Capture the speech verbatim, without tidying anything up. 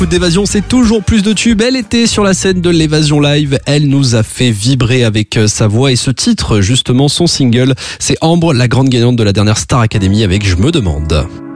D'évasion, c'est toujours plus de tubes. Elle était sur la scène de l'Évasion Live. Elle nous a fait vibrer avec sa voix et ce titre, justement, son single, c'est Ambre, la grande gagnante de la dernière Star Academy avec Je me demande.